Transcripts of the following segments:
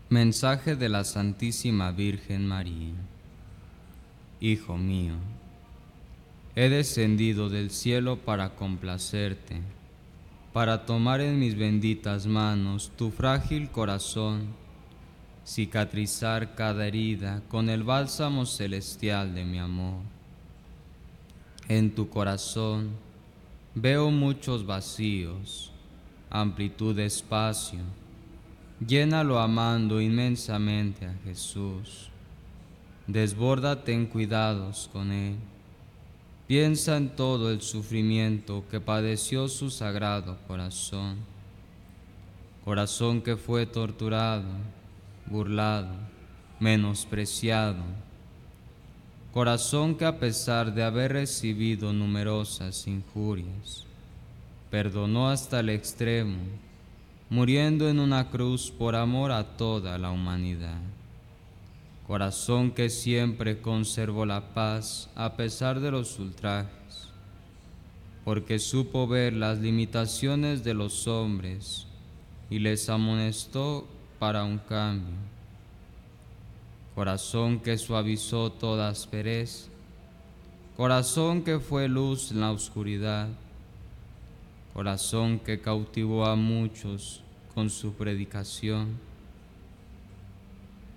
Mensaje de la Santísima Virgen María. Hijo mío, he descendido del cielo para complacerte, para tomar en mis benditas manos tu frágil corazón, cicatrizar cada herida con el bálsamo celestial de mi amor. En tu corazón veo muchos vacíos, amplitud de espacio. Llénalo amando inmensamente a Jesús. Desbórdate en cuidados con Él. Piensa en todo el sufrimiento que padeció su sagrado corazón. Corazón que fue torturado, burlado, menospreciado. Corazón que a pesar de haber recibido numerosas injurias, perdonó hasta el extremo, muriendo en una cruz por amor a toda la humanidad. Corazón que siempre conservó la paz a pesar de los ultrajes, porque supo ver las limitaciones de los hombres y les amonestó para un cambio. Corazón que suavizó toda aspereza, corazón que fue luz en la oscuridad, corazón que cautivó a muchos con su predicación,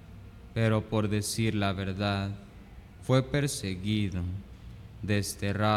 pero por decir la verdad fue perseguido, desterrado